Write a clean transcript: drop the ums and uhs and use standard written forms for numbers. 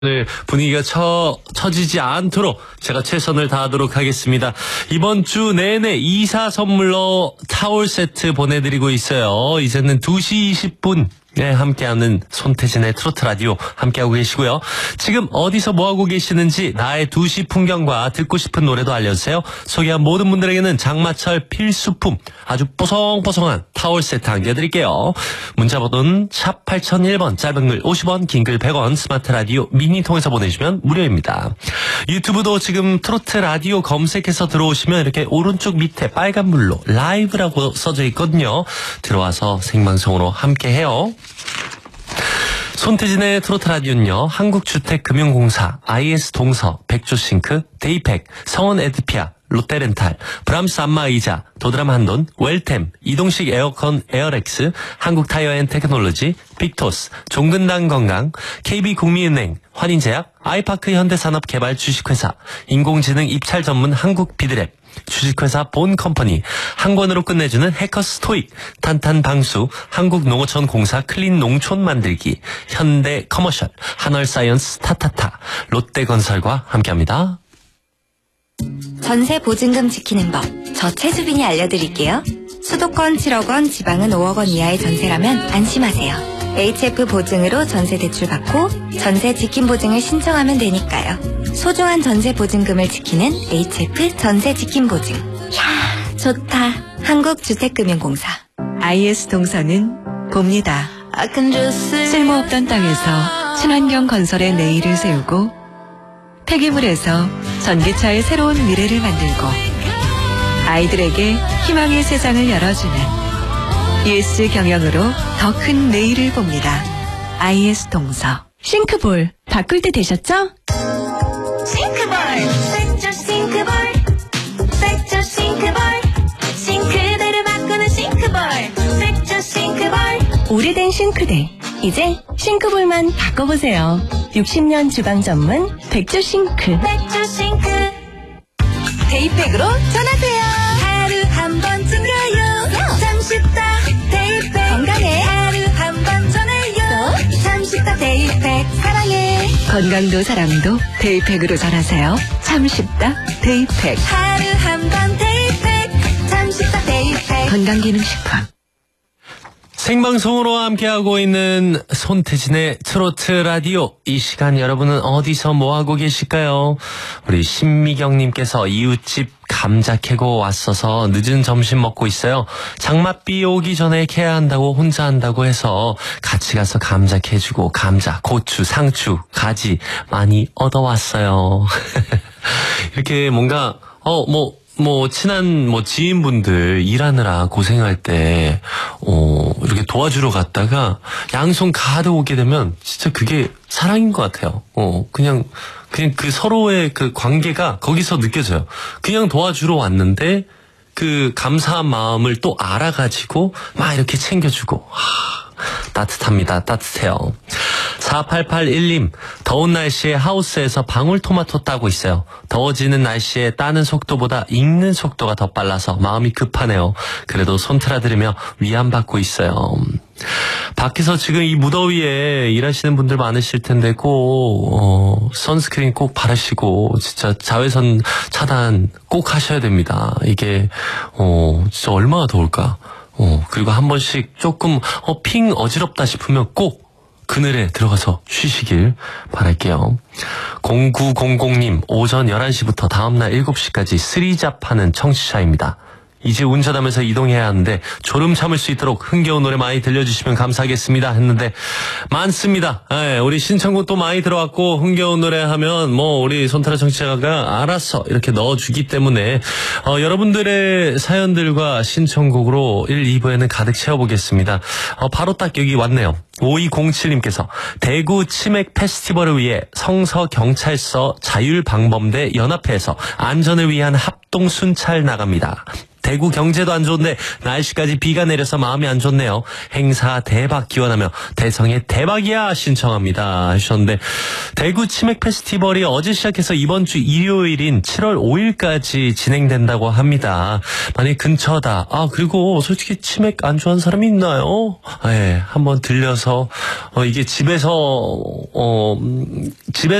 오늘 분위기가 처지지 않도록 제가 최선을 다하도록 하겠습니다. 이번 주 내내 2사 선물로 타월 세트 보내드리고 있어요. 이제는 2시 20분 함께하는 손태진의 트로트 라디오 함께하고 계시고요. 지금 어디서 뭐하고 계시는지 나의 2시 풍경과 듣고 싶은 노래도 알려주세요. 소개한 모든 분들에게는 장마철 필수품 아주 뽀송뽀송한 타월 세트 안겨드릴게요. 문자번호는 샵 8001번, 짧은 글 50원, 긴 글 100원, 스마트 라디오 미니 통해서 보내주시면 무료입니다. 유튜브도 지금 트로트 라디오 검색해서 들어오시면 이렇게 오른쪽 밑에 빨간 불로 라이브라고 써져 있거든요. 들어와서 생방송으로 함께해요. 손태진의 트로트 라디오는요, 한국주택금융공사, IS동서, 백조싱크, 데이팩, 성원 에드피아, 롯데렌탈, 브람스 안마의자, 도드람 한돈, 웰템, 이동식 에어컨 에어렉스, 한국타이어앤테크놀로지, 빅토스, 종근당 건강, KB국민은행, 환인제약, 아이파크 현대산업개발 주식회사, 인공지능 입찰 전문 한국비드랩, 주식회사 본컴퍼니, 한 권으로 끝내주는 해커스 토익, 탄탄방수, 한국농어촌 공사 클린 농촌 만들기, 현대커머셜, 한월사이언스 타타타, 롯데건설과 함께합니다. 전세 보증금 지키는 법, 저 최수빈이 알려드릴게요. 수도권 7억 원, 지방은 5억 원 이하의 전세라면 안심하세요. HF 보증으로 전세 대출 받고 전세 지킴 보증을 신청하면 되니까요. 소중한 전세 보증금을 지키는 HF 전세 지킴 보증. 이야, 좋다. 한국주택금융공사. IS동서는 봅니다. 쓸모없던 땅에서 친환경 건설의 내일을 세우고 폐기물에서 전기차의 새로운 미래를 만들고 아이들에게 희망의 세상을 열어주는 ES 경영으로 더 큰 내일을 봅니다. IS동서. 싱크볼 바꿀 때 되셨죠? 싱크볼, 백조 싱크볼, 백조 싱크볼, 싱크대를 바꾸는 싱크볼, 백조 싱크볼. 오래된 싱크대, 이제 싱크볼만 바꿔보세요. 60년 주방 전문 백조 싱크. 백조 싱크. 데이팩으로 전화세요. 하루 한 번 챙겨요. 참 쉽다. 데이팩. 건강해. 하루 한 번 전해요. 참 쉽다. 데이팩. 사랑해. 건강도 사랑도 데이팩으로 전하세요. 참 쉽다. 데이팩. 하루 한 번 데이팩. 참 쉽다. 데이팩. 건강기능식품. 생방송으로 함께하고 있는 손태진의 트로트 라디오. 이 시간 여러분은 어디서 뭐하고 계실까요? 우리 신미경님께서 이웃집 감자 캐고 왔어서 늦은 점심 먹고 있어요. 장맛비 오기 전에 캐야 한다고 혼자 한다고 해서 같이 가서 감자 캐주고 감자, 고추, 상추, 가지 많이 얻어왔어요. 이렇게 뭔가 친한 지인분들 일하느라 고생할 때, 이렇게 도와주러 갔다가 양손 가득 오게 되면 진짜 그게 사랑인 것 같아요. 그냥 그 서로의 그 관계가 거기서 느껴져요. 그냥 도와주러 왔는데 그 감사한 마음을 또 알아가지고 막 이렇게 챙겨주고. 따뜻합니다. 따뜻해요. 4881님, 더운 날씨에 하우스에서 방울토마토 따고 있어요. 더워지는 날씨에 따는 속도보다 익는 속도가 더 빨라서 마음이 급하네요. 그래도 손틀어 들으며 위안받고 있어요. 밖에서 지금 이 무더위에 일하시는 분들 많으실 텐데 꼭 선스크린 꼭 바르시고 진짜 자외선 차단 꼭 하셔야 됩니다. 이게 진짜 얼마나 더울까. 그리고 한 번씩 조금 핑 어지럽다 싶으면 꼭 그늘에 들어가서 쉬시길 바랄게요. 0900님, 오전 11시부터 다음날 7시까지 쓰리잡하는 청취자입니다. 이제 운전하면서 이동해야 하는데 졸음 참을 수 있도록 흥겨운 노래 많이 들려주시면 감사하겠습니다 했는데 많습니다. 우리 신청곡 또 많이 들어왔고 흥겨운 노래 하면 우리 손타라 청취자가 알아서 이렇게 넣어주기 때문에 여러분들의 사연들과 신청곡으로 1, 2부에는 가득 채워보겠습니다. 바로 딱 여기 왔네요. 5207님께서 대구 치맥 페스티벌을 위해 성서경찰서 자율방범대 연합회에서 안전을 위한 합동 순찰 나갑니다. 대구 경제도 안 좋은데 날씨까지 비가 내려서 마음이 안 좋네요. 행사 대박 기원하며 대성의 대박이야 신청합니다 하셨는데, 대구 치맥 페스티벌이 어제 시작해서 이번 주 일요일인 7월 5일까지 진행된다고 합니다. 만약 근처다. 그리고 솔직히 치맥 안 좋아하는 사람이 있나요? 한번 들려서 들어서 이게 집에서